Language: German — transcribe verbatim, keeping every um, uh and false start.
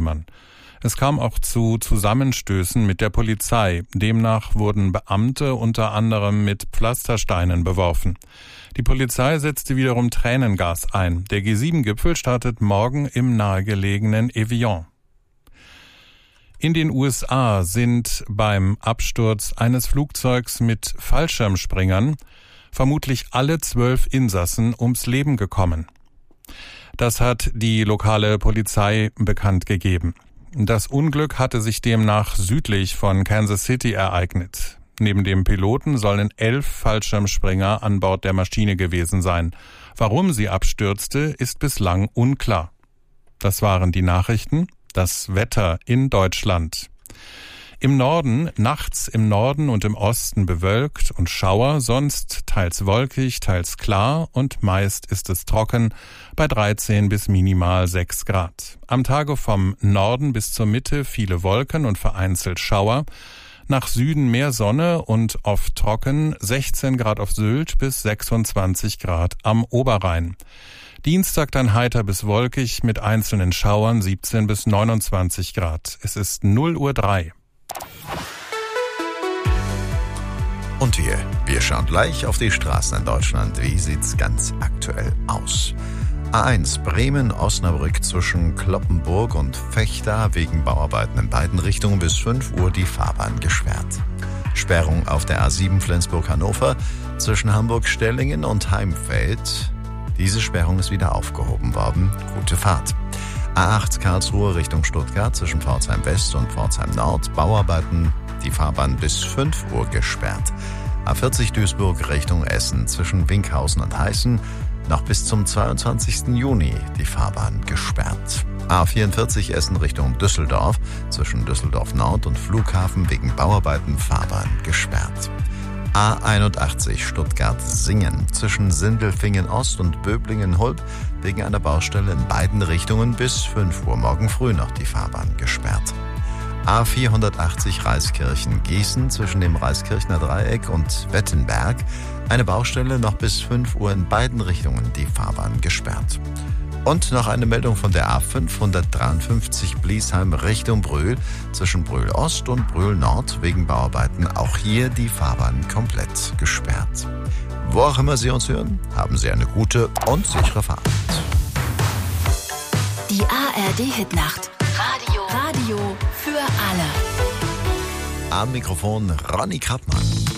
Teilnehmern. Es kam auch zu Zusammenstößen mit der Polizei. Demnach wurden Beamte unter anderem mit Pflastersteinen beworfen. Die Polizei setzte wiederum Tränengas ein. Der G sieben Gipfel startet morgen im nahegelegenen Evian. In den U S A sind beim Absturz eines Flugzeugs mit Fallschirmspringern vermutlich alle zwölf Insassen ums Leben gekommen. Das hat die lokale Polizei bekannt gegeben. Das Unglück hatte sich demnach südlich von Kansas City ereignet. Neben dem Piloten sollen elf Fallschirmspringer an Bord der Maschine gewesen sein. Warum sie abstürzte, ist bislang unklar. Das waren die Nachrichten. Das Wetter in Deutschland. Im Norden, nachts im Norden und im Osten bewölkt und Schauer, sonst teils wolkig, teils klar und meist ist es trocken bei dreizehn bis minimal sechs Grad. Am Tage vom Norden bis zur Mitte viele Wolken und vereinzelt Schauer. Nach Süden mehr Sonne und oft trocken, sechzehn Grad auf Sylt bis sechsundzwanzig Grad am Oberrhein. Dienstag dann heiter bis wolkig mit einzelnen Schauern, siebzehn bis neunundzwanzig Grad. Es ist null Uhr drei. Und wir, wir schauen gleich auf die Straßen in Deutschland. Wie sieht's ganz aktuell aus? A eins Bremen, Osnabrück zwischen Cloppenburg und Vechta wegen Bauarbeiten in beiden Richtungen bis fünf Uhr die Fahrbahn gesperrt. Sperrung auf der A sieben Flensburg-Hannover zwischen Hamburg-Stellingen und Heimfeld. Diese Sperrung ist wieder aufgehoben worden. Gute Fahrt. A acht Karlsruhe Richtung Stuttgart zwischen Pforzheim West und Pforzheim Nord. Bauarbeiten, die Fahrbahn bis fünf Uhr gesperrt. A vierzig Duisburg Richtung Essen zwischen Winkhausen und Heißen. Noch bis zum zweiundzwanzigsten Juni die Fahrbahn gesperrt. A vierundvierzig Essen Richtung Düsseldorf zwischen Düsseldorf Nord und Flughafen wegen Bauarbeiten Fahrbahn gesperrt. A einundachtzig Stuttgart-Singen zwischen Sindelfingen Ost und Böblingen-Hulb wegen einer Baustelle in beiden Richtungen bis fünf Uhr morgen früh noch die Fahrbahn gesperrt. A vierhundertachtzig Reiskirchen-Gießen zwischen dem Reiskirchner Dreieck und Wettenberg eine Baustelle noch bis fünf Uhr in beiden Richtungen die Fahrbahn gesperrt. Und noch eine Meldung von der A fünfhundertdreiundfünfzig Bliesheim Richtung Brühl zwischen Brühl Ost und Brühl Nord wegen Bauarbeiten auch hier die Fahrbahn komplett gesperrt. Wo auch immer Sie uns hören, haben Sie eine gute und sichere Fahrt. Die A R D-Hitnacht. Radio. Radio für alle. Am Mikrofon Ronny Krappmann.